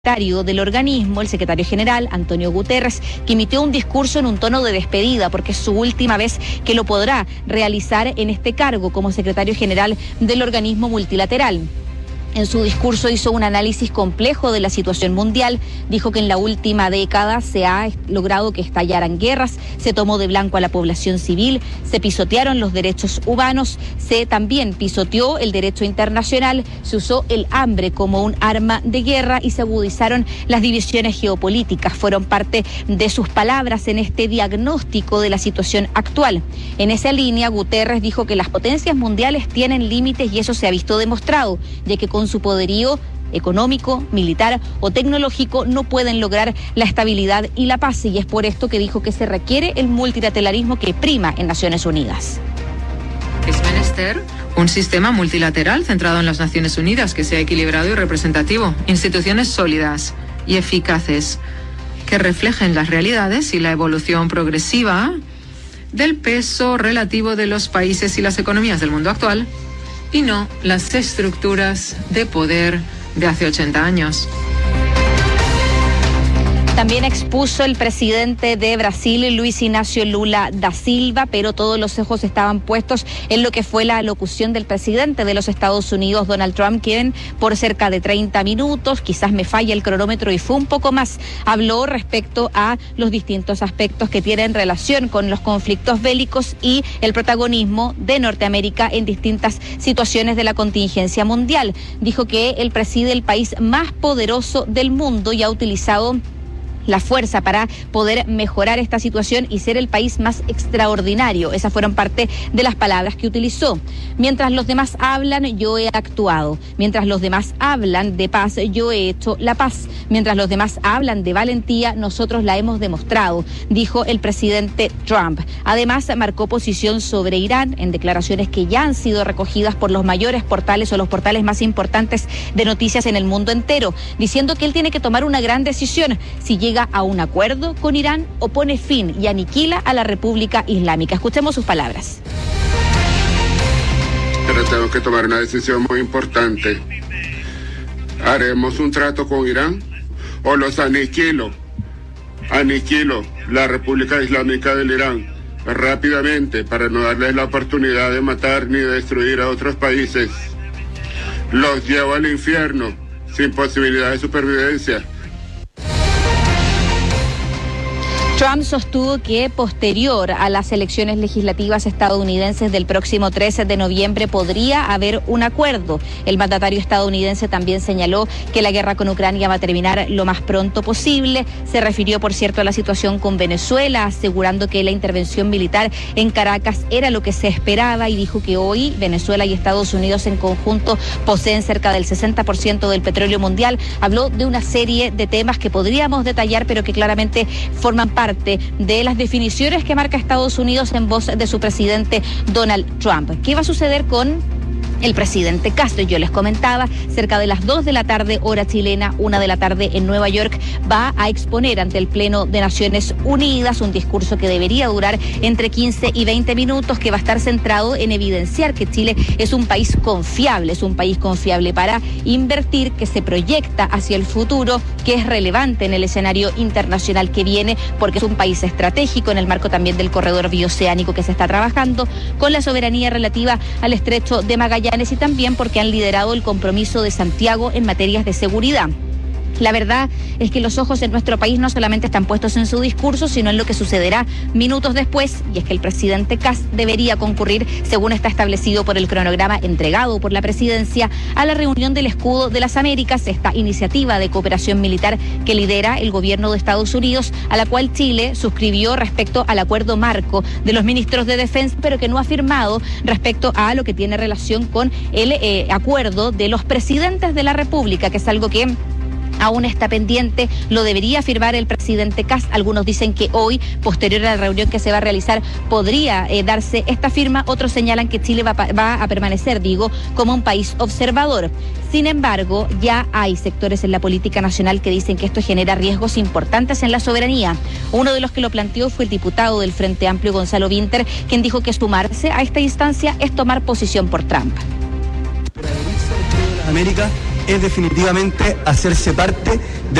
Del organismo, el secretario general, Antonio Guterres, que emitió un discurso en un tono de despedida porque es su última vez que lo podrá realizar en este cargo como secretario general del organismo multilateral. En su discurso hizo un análisis complejo de la situación mundial, dijo que en la última década se ha logrado que estallaran guerras, se tomó de blanco a la población civil, se pisotearon los derechos humanos, se también pisoteó el derecho internacional, se usó el hambre como un arma de guerra y se agudizaron las divisiones geopolíticas. Fueron parte de sus palabras en este diagnóstico de la situación actual. En esa línea, Guterres dijo que las potencias mundiales tienen límites y eso se ha visto demostrado, ya que con su poderío económico, militar o tecnológico no pueden lograr la estabilidad y la paz, y es por esto que dijo que se requiere el multilateralismo que prima en Naciones Unidas. Es menester un sistema multilateral centrado en las Naciones Unidas que sea equilibrado y representativo, instituciones sólidas y eficaces que reflejen las realidades y la evolución progresiva del peso relativo de los países y las economías del mundo actual, y no las estructuras de poder de hace 80 años. También expuso el presidente de Brasil, Luis Ignacio Lula da Silva, pero todos los ojos estaban puestos en lo que fue la alocución del presidente de los Estados Unidos, Donald Trump, quien por cerca de 30 minutos, quizás me falla el cronómetro y fue un poco más, habló respecto a los distintos aspectos que tienen relación con los conflictos bélicos y el protagonismo de Norteamérica en distintas situaciones de la contingencia mundial. Dijo que él preside el país más poderoso del mundo y ha utilizado la fuerza para poder mejorar esta situación y ser el país más extraordinario. Esas fueron parte de las palabras que utilizó. Mientras los demás hablan, yo he actuado. Mientras los demás hablan de paz, yo he hecho la paz. Mientras los demás hablan de valentía, nosotros la hemos demostrado, dijo el presidente Trump. Además, marcó posición sobre Irán en declaraciones que ya han sido recogidas por los mayores portales o los portales más importantes de noticias en el mundo entero, diciendo que él tiene que tomar una gran decisión: si llega a un acuerdo con Irán o pone fin y aniquila a la República Islámica. Escuchemos sus palabras. Pero tengo que tomar una decisión muy importante. ¿Haremos un trato con Irán o los aniquilo? Aniquilo la República Islámica del Irán rápidamente para no darles la oportunidad de matar ni de destruir a otros países. Los llevo al infierno sin posibilidad de supervivencia. Trump sostuvo que posterior a las elecciones legislativas estadounidenses del próximo 13 de noviembre podría haber un acuerdo. El mandatario estadounidense también señaló que la guerra con Ucrania va a terminar lo más pronto posible. Se refirió, por cierto, a la situación con Venezuela, asegurando que la intervención militar en Caracas era lo que se esperaba, y dijo que hoy Venezuela y Estados Unidos en conjunto poseen cerca del 60% del petróleo mundial. Habló de una serie de temas que podríamos detallar, pero que claramente forman parte de las definiciones que marca Estados Unidos en voz de su presidente Donald Trump. ¿Qué va a suceder con el presidente Castro? Yo les comentaba, cerca de las 2 de la tarde, hora chilena, 1 de la tarde en Nueva York, va a exponer ante el Pleno de Naciones Unidas un discurso que debería durar entre 15 y 20 minutos, que va a estar centrado en evidenciar que Chile es un país confiable para invertir, que se proyecta hacia el futuro, que es relevante en el escenario internacional que viene, porque es un país estratégico en el marco también del corredor bioceánico que se está trabajando, con la soberanía relativa al estrecho de Magallanes, y también porque han liderado el compromiso de Santiago en materias de seguridad. La verdad es que los ojos en nuestro país no solamente están puestos en su discurso, sino en lo que sucederá minutos después, y es que el presidente Kast debería concurrir, según está establecido por el cronograma entregado por la presidencia, a la reunión del Escudo de las Américas, esta iniciativa de cooperación militar que lidera el gobierno de Estados Unidos, a la cual Chile suscribió respecto al acuerdo marco de los ministros de defensa, pero que no ha firmado respecto a lo que tiene relación con el acuerdo de los presidentes de la República, que es algo que aún está pendiente, lo debería firmar el presidente Kast. Algunos dicen que hoy, posterior a la reunión que se va a realizar, podría darse esta firma. Otros señalan que Chile va a permanecer, como un país observador. Sin embargo, ya hay sectores en la política nacional que dicen que esto genera riesgos importantes en la soberanía. Uno de los que lo planteó fue el diputado del Frente Amplio, Gonzalo Vinter, quien dijo que sumarse a esta instancia es tomar posición por Trump. América es definitivamente hacerse parte de